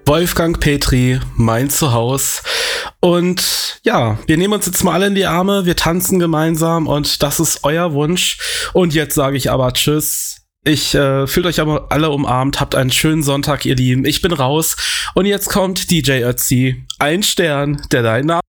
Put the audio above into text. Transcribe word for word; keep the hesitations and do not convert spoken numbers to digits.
Wolfgang Petri, mein Zuhause. Und ja, wir nehmen uns jetzt mal alle in die Arme, wir tanzen gemeinsam und das ist euer Wunsch. Und jetzt sage ich aber Tschüss. Ich äh, fühlt euch aber alle umarmt, habt einen schönen Sonntag, ihr Lieben. Ich bin raus und jetzt kommt D J Ötzi, ein Stern, der deinen Namen